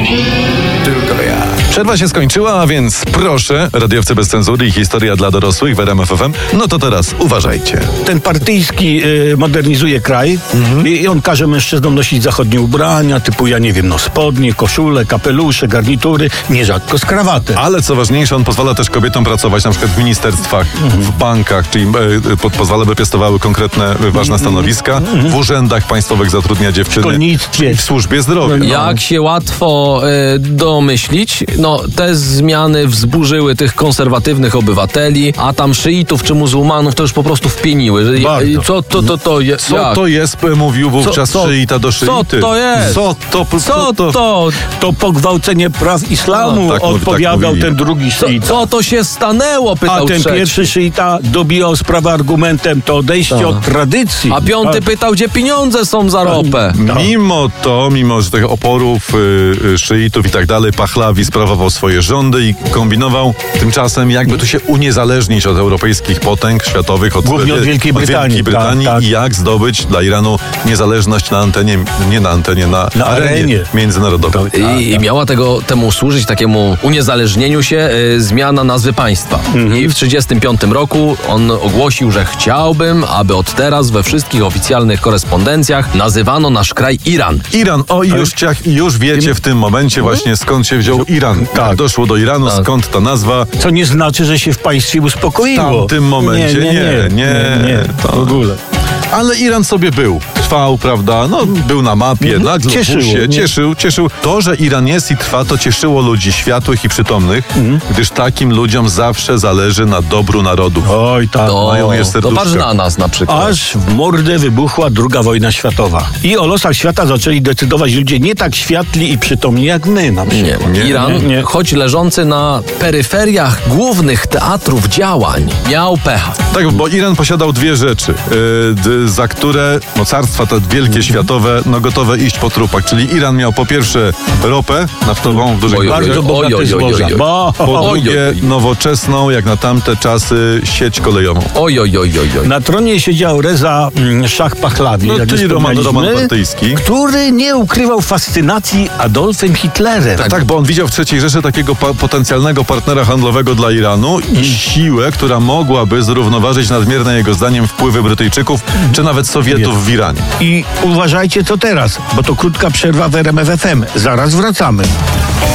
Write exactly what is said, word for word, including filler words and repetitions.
Tylko ja. Przerwa się skończyła, a więc proszę, radiowcy bez cenzury i historia dla dorosłych w R M F F M. No to teraz uważajcie. Ten partyjski y, modernizuje kraj mhm. i, i on każe mężczyznom nosić zachodnie ubrania, typu, ja nie wiem, no spodnie, koszule, kapelusze, garnitury, nierzadko z krawatem. Ale co ważniejsze, on pozwala też kobietom pracować na przykład w ministerstwach, mhm. w bankach, czyli y, po, pozwala, by piastowały konkretne, y, ważne stanowiska. Mhm. W urzędach państwowych zatrudnia dziewczyny. W szkolnictwie. W służbie zdrowia. No. Jak się łatwo y, domyślić, no te zmiany wzburzyły tych konserwatywnych obywateli, a tam szyitów czy muzułmanów to już po prostu wpieniły. Że, Bardzo. Co to, to, to jest? Co jak? to jest, mówił wówczas Co- co- szyita do szyity. Co to jest? Co to? Co to? To, To pogwałcenie praw islamu, No, tak mówi- odpowiadał tak mówili. ten drugi szyita. co to się stanęło? A Pytał ten trzeci. pierwszy szyita dobijał sprawę argumentem, to odejście Tak. od tradycji. A piąty A- pytał, gdzie pieniądze są za ropę. Mimo to, mimo że tych oporów, y, y, szyitów i tak dalej, Pahlawi sprawował swoje rządy i kombinował tymczasem, jakby tu się uniezależnić od europejskich potęg światowych, od, Głównie od y, Wielkiej Brytanii. Wielkiej Brytanii Tak, tak. i jak zdobyć dla Iranu niezależność na antenie, nie na antenie, na, Na arenie, arenie. międzynarodowej. I, I miała tego, temu służyć, takiemu uniezależnieniu się, y, zmiana nazwy państwa. Mhm. I w trzydziestym piątym roku on ogłosił, że chciałbym, aby od teraz we wszystkich oficjalnych korespondencjach nazywano nasz kraj Iran. Iran, o i już, ciach, i już wiecie w tym momencie właśnie skąd się wziął Iran. Tak. Doszło do Iranu, Tak. skąd ta nazwa. Co nie znaczy, że się w państwie W uspokoiło. tamtym momencie nie, nie, nie, nie, to- w ogóle. Ale Iran sobie był, trwał, prawda, no był na mapie, Mhm. na globusie, Cieszyło, nie? cieszył, cieszył. To, że Iran jest i trwa, to cieszyło ludzi światłych i przytomnych, Mhm. gdyż takim ludziom zawsze zależy na dobru narodów. Oj, tak. To, mają je to serduszka. patrz na nas na przykład. Aż w mordę wybuchła druga wojna światowa. I o losach świata zaczęli decydować ludzie nie tak światli i przytomni jak my na Nie, przykład. Nie, Iran, nie, nie. choć leżący na peryferiach głównych teatrów działań, miał pecha. Tak, bo Iran posiadał dwie rzeczy, yy, d- za które mocarstwa te wielkie światowe, no gotowe iść po trupach. Czyli Iran miał po pierwsze ropę naftową w dużej Oj, oj, ilości. Bardzo Oj, oj, bogate oj, oj, zboża. oj. Bo, Po Oj, drugie, oj, oj. nowoczesną, jak na tamte czasy, sieć kolejową. Oj, oj, oj, oj, oj. na tronie siedział Reza mm, Szach Pahlawi, No, jak czyli Roman, wspomnieliśmy, Roman Partyjski. który nie ukrywał fascynacji Adolfem Hitlerem. Tak, tak, bo on widział w trzeciej Rzeszy takiego pa- potencjalnego partnera handlowego dla Iranu i siłę, która mogłaby zrównoważyć nadmierne jego zdaniem wpływy Brytyjczyków, czy nawet Sowietów w Iranie. I uważajcie co teraz, bo to krótka przerwa w R M F F M. Zaraz wracamy.